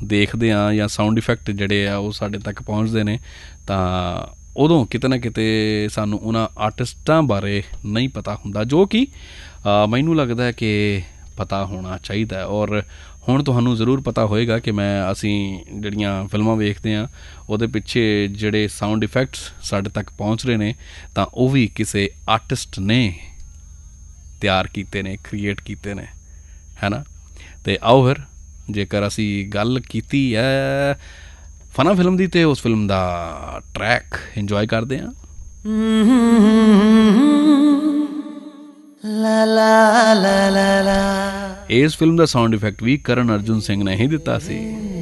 ਦੇਖਦੇ ਹਾਂ ਜਾਂ ਸਾਊਂਡ ਇਫੈਕਟ ਜਿਹੜੇ ਆ ਉਹ ਸਾਡੇ ਤੱਕ ਪਹੁੰਚਦੇ ਨੇ ਤਾਂ ਉਦੋਂ ਕਿਤੇ ਨਾ ਕਿਤੇ ਸਾਨੂੰ ਉਹਨਾਂ ਆਰਟਿਸਟਾਂ ਬਾਰੇ ਨਹੀਂ ਪਤਾ ਹੁੰਦਾ, ਜੋ ਕਿ ਮੈਨੂੰ ਲੱਗਦਾ ਕਿ ਪਤਾ ਹੋਣਾ ਚਾਹੀਦਾ। ਔਰ ਹੁਣ ਤੁਹਾਨੂੰ ਜ਼ਰੂਰ ਪਤਾ ਹੋਏਗਾ ਕਿ ਅਸੀਂ ਜਿਹੜੀਆਂ ਫਿਲਮਾਂ ਵੇਖਦੇ ਹਾਂ ਉਹਦੇ ਪਿੱਛੇ ਜਿਹੜੇ ਸਾਊਂਡ ਇਫੈਕਟਸ ਸਾਡੇ ਤੱਕ ਪਹੁੰਚ ਰਹੇ ਨੇ ਤਾਂ ਉਹ ਵੀ ਕਿਸੇ ਆਰਟਿਸਟ ਨੇ ਤਿਆਰ ਕੀਤੇ ਨੇ, ਕ੍ਰੀਏਟ ਕੀਤੇ ਨੇ, ਹੈ ਨਾ। ਅਤੇ ਆਓ ਫਿਰ ਜੇਕਰ ਅਸੀਂ ਗੱਲ ਕੀਤੀ ਹੈ ਫਨਾ ਫਿਲਮ ਦੀ ਅਤੇ ਉਸ ਫਿਲਮ ਦਾ ਟਰੈਕ ਇੰਜੋਏ ਕਰਦੇ ਹਾਂ। ਇਸ ਫਿਲਮ ਦਾ ਸਾਊਂਡ ਇਫੈਕਟ ਵੀ ਕਰਨ ਅਰਜੁਨ ਸਿੰਘ ਨੇ ਹੀ ਦਿੱਤਾ ਸੀ।